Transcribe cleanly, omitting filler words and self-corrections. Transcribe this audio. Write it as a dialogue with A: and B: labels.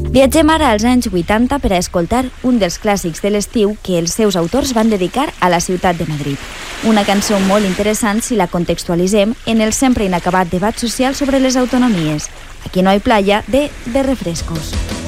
A: Viatgem ara als anys 80 per a escoltar un dels clàssics de l'estiu que els seus autors van dedicar a la ciutat de Madrid. Una cançó molt interessant si la contextualitzem en el sempre inacabat debat social sobre les autonomies. Aquí no hay playa de Refrescos.